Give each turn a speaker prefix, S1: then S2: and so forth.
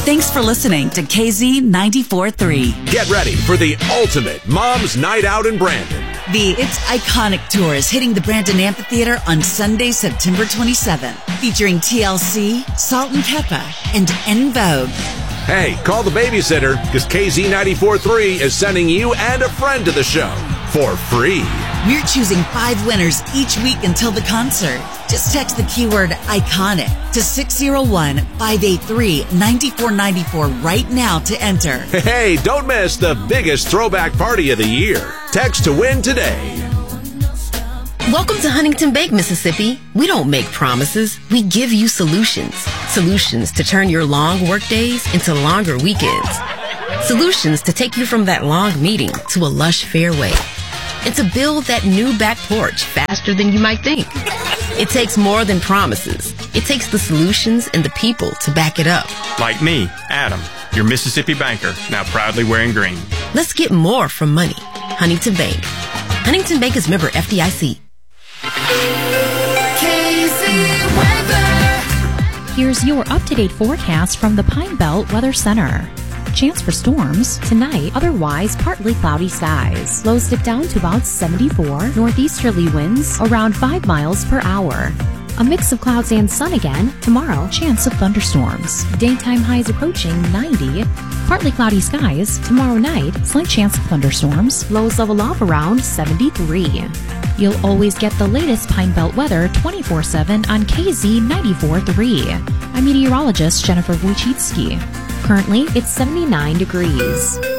S1: Thanks for listening to KZ 94.3.
S2: Get ready for the ultimate Mom's Night Out in Brandon.
S1: The It's Iconic Tour is hitting the Brandon Amphitheater on Sunday, September 27th, featuring TLC, Salt and Pepper, and En Vogue.
S2: Hey, call the babysitter, because KZ 94.3 is sending you and a friend to the show for free.
S1: We're choosing 5 winners each week until the concert. Just text the keyword ICONIC to 601-583-9494 right now to enter.
S2: Hey, don't miss the biggest throwback party of the year. Text to win today.
S3: Welcome to Huntington Bank, Mississippi. We don't make promises. We give you solutions. Solutions to turn your long work days into longer weekends. Solutions to take you from that long meeting to a lush fairway. And to build that new back porch faster than you might think. It takes more than promises. It takes the solutions and the people to back it up.
S4: Like me, Adam, your Mississippi banker, now proudly wearing green.
S3: Let's get more from money. Huntington Bank. Huntington Bank is member FDIC.
S5: Here's your up-to-date forecast from the Pine Belt Weather Center. Chance for storms tonight, otherwise partly cloudy skies. Lows dip down to about 74. Northeasterly winds around 5 miles per hour. A mix of clouds and sun again. Tomorrow, chance of thunderstorms. Daytime highs approaching 90. Partly cloudy skies. Tomorrow night, slight chance of thunderstorms. Lows level off around 73. You'll always get the latest Pine Belt weather 24/7 on KZ 94.3. I'm meteorologist Jennifer Wojcicki. Currently, it's 79 degrees.